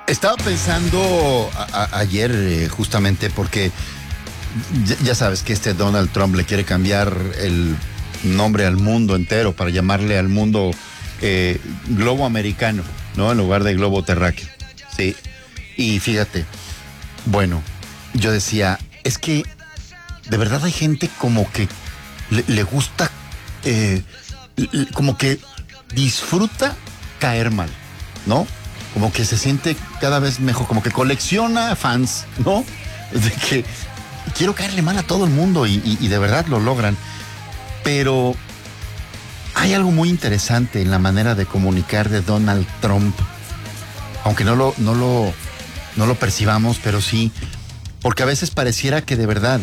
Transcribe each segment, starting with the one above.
Estaba pensando ayer justamente porque ya sabes que Donald Trump le quiere cambiar el nombre al mundo entero para llamarle al mundo globo americano, ¿no? En lugar de globo terráqueo. Sí. Y fíjate, bueno, yo decía, es que de verdad hay gente como que le gusta, como que disfruta caer mal, ¿no? Como que se siente cada vez mejor, como que colecciona fans, ¿no? De que quiero caerle mal a todo el mundo y de verdad lo logran. Pero hay algo muy interesante en la manera de comunicar de Donald Trump, aunque no lo percibamos, pero sí, porque a veces pareciera que de verdad,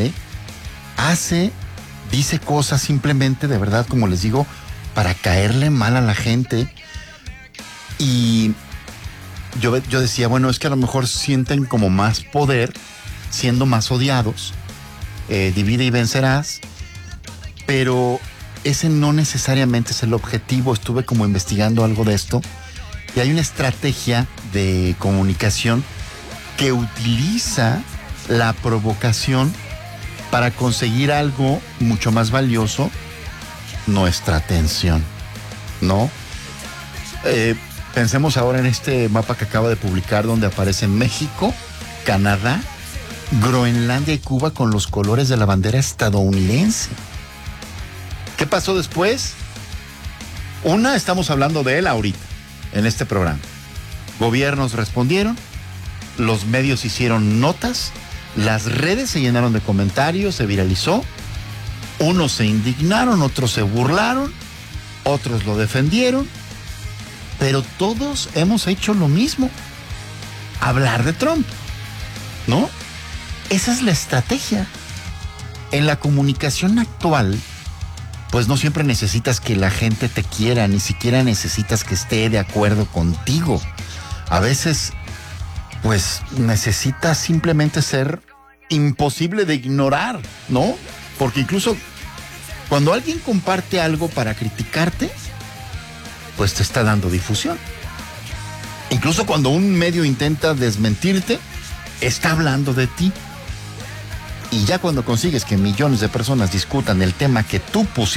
dice cosas simplemente de verdad, como les digo, para caerle mal a la gente. Y yo decía, bueno, es que a lo mejor sienten como más poder siendo más odiados, divide y vencerás, pero ese no necesariamente es el objetivo. Estuve como investigando algo de esto y hay una estrategia de comunicación que utiliza la provocación para conseguir algo mucho más valioso, nuestra atención, ¿no? Pensemos ahora en este mapa que acaba de publicar donde aparecen México, Canadá, Groenlandia y Cuba con los colores de la bandera estadounidense. ¿Qué pasó después? Estamos hablando de él ahorita, en este programa. Gobiernos respondieron, los medios hicieron notas, las redes se llenaron de comentarios, se viralizó. Unos se indignaron, otros se burlaron, otros lo defendieron, pero todos hemos hecho lo mismo, hablar de Trump, ¿no? Esa es la estrategia. En la comunicación actual, pues no siempre necesitas que la gente te quiera, ni siquiera necesitas que esté de acuerdo contigo. A veces, pues necesitas simplemente ser imposible de ignorar, ¿no? Porque incluso cuando alguien comparte algo para criticarte, pues te está dando difusión. Incluso cuando un medio intenta desmentirte, está hablando de ti. Y ya cuando consigues que millones de personas discutan el tema que tú pusiste